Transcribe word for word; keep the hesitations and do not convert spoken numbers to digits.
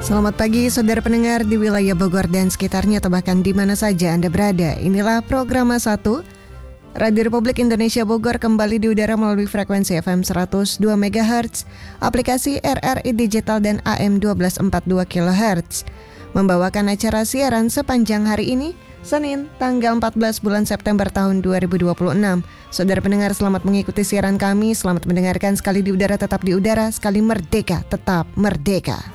Selamat pagi saudara pendengar di wilayah Bogor dan sekitarnya atau bahkan di mana saja Anda berada. Inilah program satu Radio Republik Indonesia Bogor kembali di udara melalui frekuensi F M seratus dua megahertz, aplikasi R R I Digital dan A M dua belas empat puluh dua kilohertz. Membawakan acara siaran sepanjang hari ini, Senin, tanggal empat belas bulan September tahun dua ribu dua puluh enam. Saudara pendengar, selamat mengikuti siaran kami, selamat mendengarkan. Sekali di udara tetap di udara, sekali merdeka tetap merdeka.